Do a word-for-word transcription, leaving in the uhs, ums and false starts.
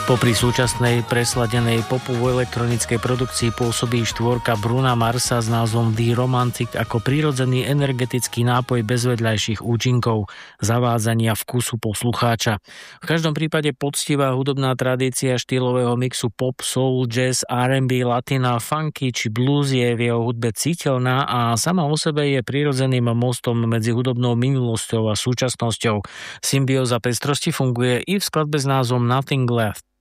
Popri súčasnej presladenej popu v elektronickej produkcii pôsobí štvorka Bruna Marsa s názvom The Romantic ako prírodzený energetický nápoj bez vedľajších účinkov, zavádzania vkusu poslucháča. V každom prípade poctivá hudobná tradícia štýlového mixu pop, soul, jazz, er end bí, latina, funky či blues je v jeho hudbe citeľná a sama o sebe je prírodzeným mostom medzi hudobnou minulosťou a súčasnosťou. Symbióza pestrosti funguje i v skladbe s názvom Nothing Left.